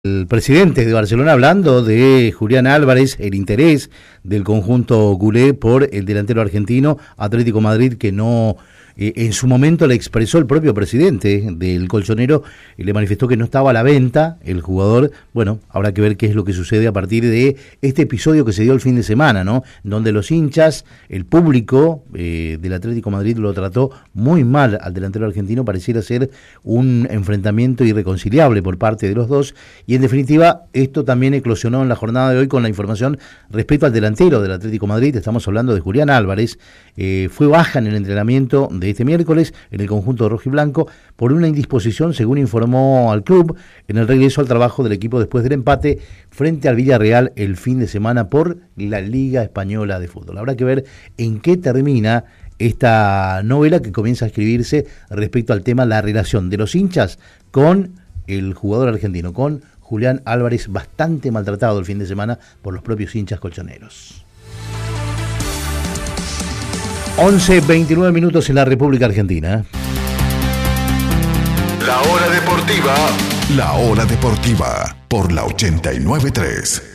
El presidente de Barcelona hablando de Julián Álvarez, el interés del conjunto culé por el delantero argentino, Atlético Madrid, que no, en su momento le expresó el propio presidente del colchonero, y le manifestó que no estaba a la venta el jugador. Bueno, habrá que ver qué es lo que sucede a partir de este episodio que se dio el fin de semana, ¿no? Donde los hinchas, el público del Atlético Madrid lo trató muy mal al delantero argentino. Pareciera ser un enfrentamiento irreconciliable por parte de los dos. Y en definitiva, esto también eclosionó en la jornada de hoy con la información respecto al delantero del Atlético Madrid. Estamos hablando de Julián Álvarez. Fue baja en el entrenamiento de este miércoles en el conjunto rojiblanco por una indisposición, según informó al club, en el regreso al trabajo del equipo después del empate frente al Villarreal el fin de semana por la Liga Española de Fútbol. Habrá que ver en qué termina esta novela que comienza a escribirse respecto al tema, la relación de los hinchas con el jugador argentino, con Julián Álvarez, bastante maltratado el fin de semana por los propios hinchas colchoneros. 11:29 minutos en la República Argentina. La hora deportiva por la 89.3.